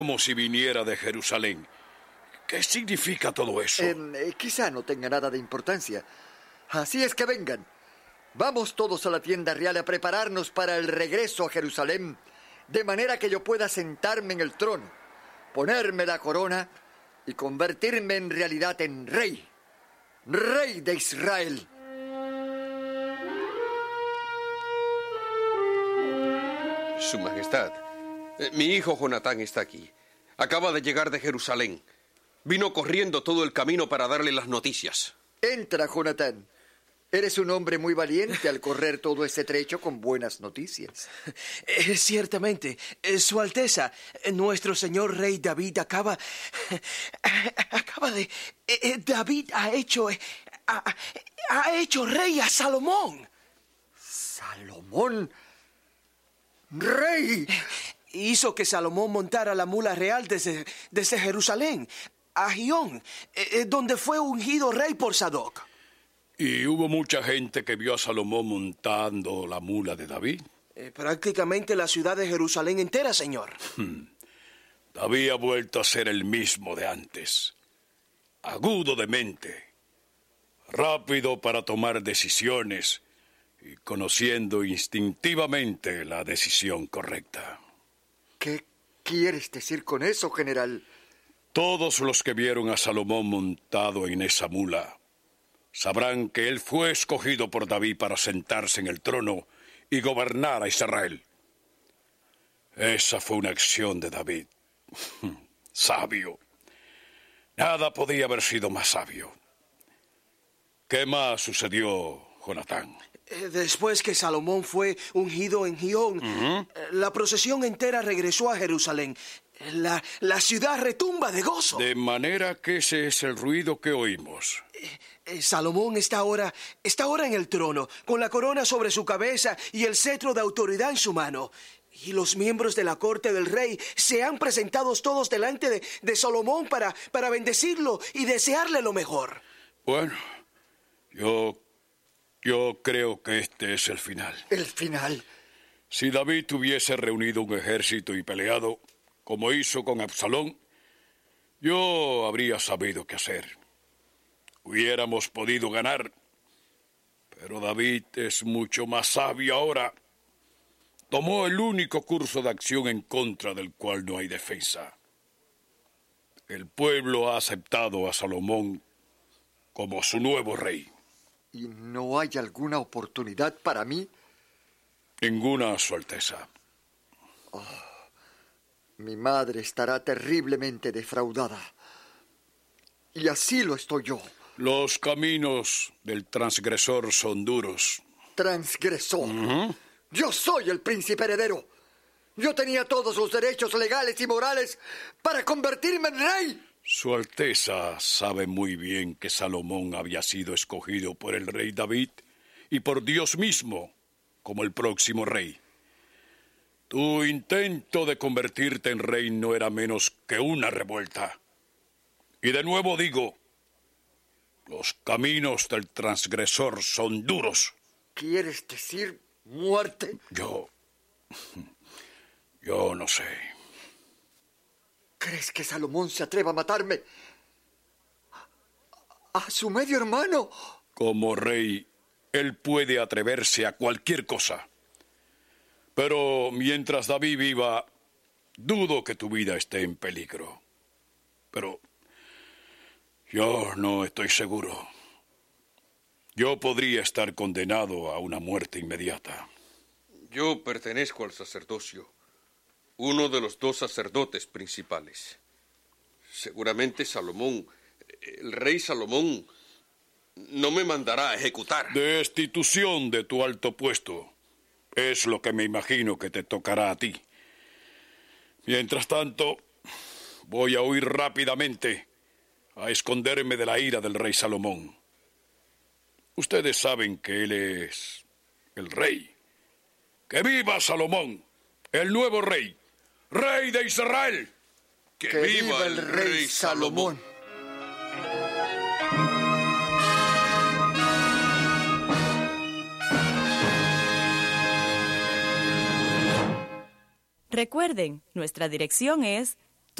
Como si viniera de Jerusalén. ¿Qué significa todo eso? Quizá no tenga nada de importancia. Así es que vengan. Vamos todos a la tienda real a prepararnos para el regreso a Jerusalén, de manera que yo pueda sentarme en el trono, ponerme la corona y convertirme en realidad en rey. Rey de Israel. Su Majestad, mi hijo Jonatán está aquí. Acaba de llegar de Jerusalén. Vino corriendo todo el camino para darle las noticias. Entra, Jonatán. Eres un hombre muy valiente al correr todo ese trecho con buenas noticias. Ciertamente, Su Alteza, nuestro señor rey David acaba de... David ha hecho rey a Salomón. ¿Salomón? ¡Rey! Hizo que Salomón montara la mula real desde Jerusalén a Gihón, donde fue ungido rey por Sadoc. ¿Y hubo mucha gente que vio a Salomón montando la mula de David? Prácticamente la ciudad de Jerusalén entera, señor. David ha vuelto a ser el mismo de antes. Agudo de mente, rápido para tomar decisiones y conociendo instintivamente la decisión correcta. ¿Qué quieres decir con eso, general? Todos los que vieron a Salomón montado en esa mula sabrán que él fue escogido por David para sentarse en el trono y gobernar a Israel. Esa fue una acción de David. Sabio. Nada podía haber sido más sabio. ¿Qué más sucedió, Jonatán? Después que Salomón fue ungido en Gihón, la procesión entera regresó a Jerusalén. La ciudad retumba de gozo. De manera que ese es el ruido que oímos. Salomón está ahora en el trono, con la corona sobre su cabeza y el cetro de autoridad en su mano. Y los miembros de la corte del rey se han presentado todos delante de Salomón para bendecirlo y desearle lo mejor. Bueno, yo creo que este es el final. ¿El final? Si David hubiese reunido un ejército y peleado, como hizo con Absalón, yo habría sabido qué hacer. Hubiéramos podido ganar, pero David es mucho más sabio ahora. Tomó el único curso de acción en contra del cual no hay defensa. El pueblo ha aceptado a Salomón como su nuevo rey. ¿Y no hay alguna oportunidad para mí? Ninguna, Su Alteza. Mi madre estará terriblemente defraudada. Y así lo estoy yo. Los caminos del transgresor son duros. ¿Transgresor? Yo soy el príncipe heredero. Yo tenía todos los derechos legales y morales para convertirme en rey. Su Alteza sabe muy bien que Salomón había sido escogido por el rey David y por Dios mismo como el próximo rey. Tu intento de convertirte en rey no era menos que una revuelta. Y de nuevo digo, los caminos del transgresor son duros. ¿Quieres decir muerte? Yo no sé. ¿Crees que Salomón se atreva a matarme? ¿A su medio hermano? Como rey, él puede atreverse a cualquier cosa. Pero mientras David viva, dudo que tu vida esté en peligro. Pero yo no estoy seguro. Yo podría estar condenado a una muerte inmediata. Yo pertenezco al sacerdocio, uno de los 2 sacerdotes principales. Seguramente Salomón, el rey Salomón, no me mandará a ejecutar. Destitución de tu alto puesto es lo que me imagino que te tocará a ti. Mientras tanto, voy a huir rápidamente a esconderme de la ira del rey Salomón. Ustedes saben que él es el rey. ¡Que viva Salomón, el nuevo rey! ¡Rey de Israel! ¡Que viva el rey Salomón! Recuerden, nuestra dirección es